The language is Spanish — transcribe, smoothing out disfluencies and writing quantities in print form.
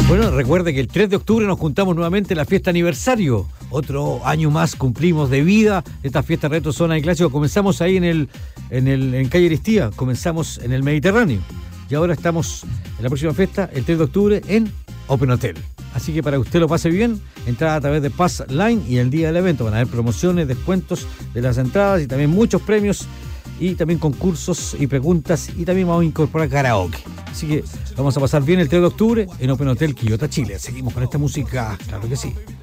Bueno, recuerde que el 3 de octubre nos juntamos nuevamente en la fiesta aniversario. Otro año más cumplimos de vida esta fiesta Retro Zona de Clásico. Comenzamos ahí en Calle Aristía, comenzamos en el Mediterráneo. Y ahora estamos en la próxima fiesta, el 3 de octubre, en Open Hotel. Así que para que usted lo pase bien, entrada a través de Pass Line y el día del evento. Van a haber promociones, descuentos de las entradas y también muchos premios y también concursos y preguntas y también vamos a incorporar karaoke. Así que vamos a pasar bien el 3 de octubre en Open Hotel Quillota, Chile. Seguimos con esta música, claro que sí.